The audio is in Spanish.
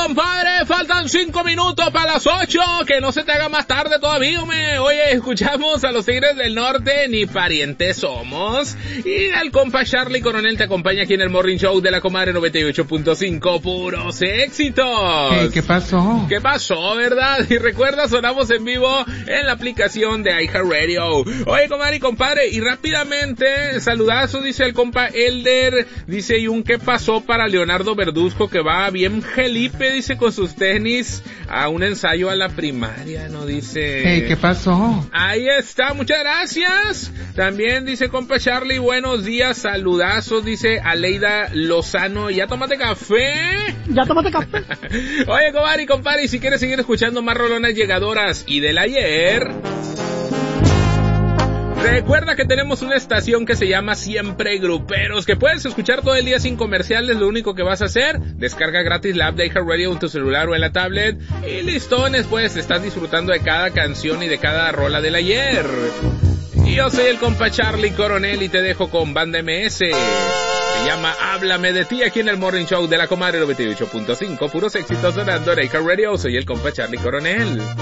compadre, faltan 5 minutos para las 8, que no se te haga más tarde todavía, Oye, escuchamos a los Tigres del Norte, ni parientes somos. Y al compa Charlie Coronel te acompaña aquí en el Morning Show de la Comadre 98.5, puros éxitos. Hey, ¿qué pasó? ¿Qué pasó, verdad? Y recuerda, sonamos en vivo en la aplicación de iHeartRadio. Oye, comadre y compadre, y rápidamente, saludazo, dice el compa Elder, dice, y un qué pasó para Leonardo Verduzco, que va bien Felipe, dice, con sus tenis a un ensayo a la primaria, ¿no? Dice... Hey, ¿qué pasó? Ahí está, muchas gracias. También dice compa Charlie, buenos días, saludazos, dice Aleida Lozano, ¿ya tomaste café? ¿Ya tomaste café? Oye, comadre y compadre, y si quieres seguir escuchando más rolonas llegadoras y del ayer... Recuerda que tenemos una estación que se llama Siempre Gruperos, que puedes escuchar todo el día sin comerciales. Lo único que vas a hacer, descarga gratis la app de iHeartRadio en tu celular o en la tablet y listones, pues estás disfrutando de cada canción y de cada rola del ayer. Y yo soy el compa Charlie Coronel y te dejo con Banda MS. Se llama Háblame de ti aquí en el Morning Show de la Comadre 98.5, puros éxitos sonando en iHeartRadio. Soy el compa Charlie Coronel.